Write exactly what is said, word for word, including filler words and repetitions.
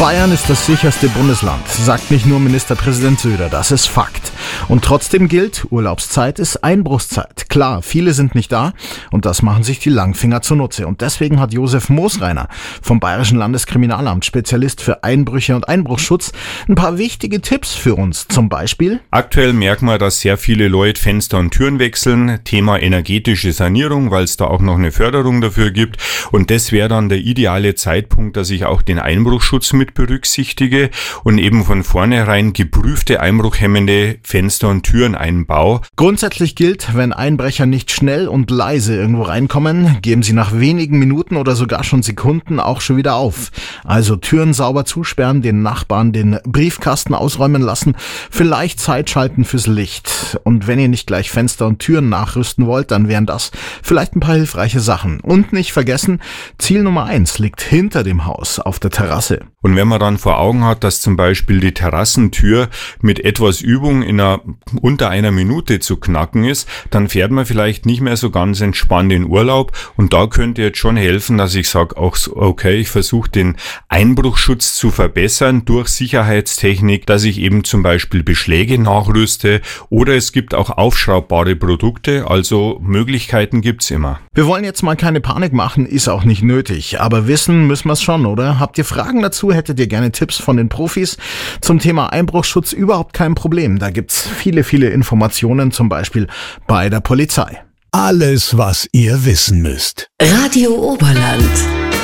Bayern ist das sicherste Bundesland, sagt nicht nur Ministerpräsident Söder, das ist Fakt. Und trotzdem gilt, Urlaubszeit ist Einbruchszeit. Klar, viele sind nicht da und das machen sich die Langfinger zunutze. Und deswegen hat Josef Moosreiner vom Bayerischen Landeskriminalamt, Spezialist für Einbrüche und Einbruchsschutz, ein paar wichtige Tipps für uns. Zum Beispiel: Aktuell merkt man, dass sehr viele Leute Fenster und Türen wechseln. Thema energetische Sanierung, weil es da auch noch eine Förderung dafür gibt. Und das wäre dann der ideale Zeitpunkt, dass ich auch den Einbruchschutz mit berücksichtige und eben von vornherein geprüfte einbruchhemmende Fenster und Türen einbaue. Grundsätzlich gilt, wenn Einbrecher nicht schnell und leise irgendwo reinkommen, geben sie nach wenigen Minuten oder sogar schon Sekunden auch schon wieder auf. Also Türen sauber zusperren, den Nachbarn den Briefkasten ausräumen lassen, vielleicht Zeit schalten fürs Licht. Und wenn ihr nicht gleich Fenster und Türen nachrüsten wollt, dann wären das vielleicht ein paar hilfreiche Sachen. Und nicht vergessen, Ziel Nummer eins liegt hinter dem Haus auf der Terrasse. Und wenn man dann vor Augen hat, dass zum Beispiel die Terrassentür mit etwas Übung in einer, unter einer Minute zu knacken ist, dann fährt man vielleicht nicht mehr so ganz entspannt in Urlaub. Und da könnte jetzt schon helfen, dass ich sage, auch okay, ich versuche den Einbruchschutz zu verbessern durch Sicherheitstechnik, dass ich eben zum Beispiel Beschläge nachrüste, oder es gibt auch aufschraubbare Produkte, also Möglichkeiten gibt's immer. Wir wollen jetzt mal keine Panik machen, ist auch nicht nötig, aber wissen müssen wir es schon, oder? Habt ihr Fragen dazu? Hättet ihr gerne Tipps von den Profis zum Thema Einbruchsschutz? Überhaupt kein Problem. Da gibt's viele, viele Informationen, zum Beispiel bei der Polizei. Alles, was ihr wissen müsst. Radio Oberland.